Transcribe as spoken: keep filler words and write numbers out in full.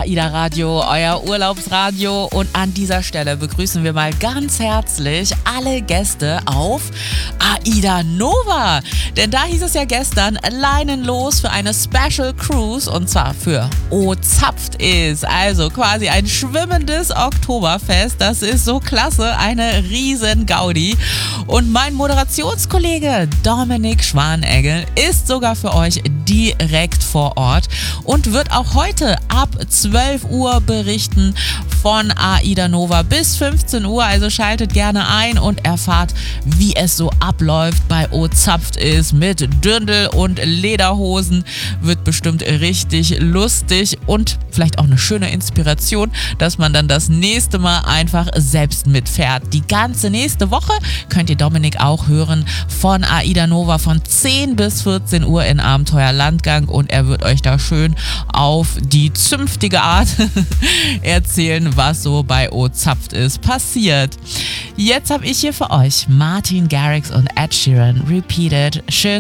AIDA Radio, euer Urlaubsradio. Und an dieser Stelle begrüßen wir mal ganz herzlich alle Gäste auf AIDA Nova. Denn da hieß es ja gestern, Leinen los für eine Special Cruise, und zwar für O Zapft ist. Also quasi ein schwimmendes Oktoberfest. Das ist so klasse, eine riesen Gaudi. Und mein Moderationskollege Dominik Schwanegel ist sogar für euch direkt vor Ort und wird auch heute ab zwölf Uhr berichten von AIDA Nova bis fünfzehn Uhr. Also schaltet gerne ein und erfahrt, wie es so abläuft bei O Zapft ist mit Dirndl und Lederhosen. Wird bestimmt richtig lustig und vielleicht auch eine schöne Inspiration, dass man dann das nächste Mal einfach selbst mitfährt. Die ganze nächste Woche könnt ihr Dominik auch hören von AIDA Nova von zehn bis vierzehn Uhr in Abenteuer Landgang, und er wird euch da schön auf die zünftige Art erzählen, was so bei O Zapft ist passiert. Jetzt habe ich hier für euch Martin Garrix und Ed Sheeran Repeated. Schön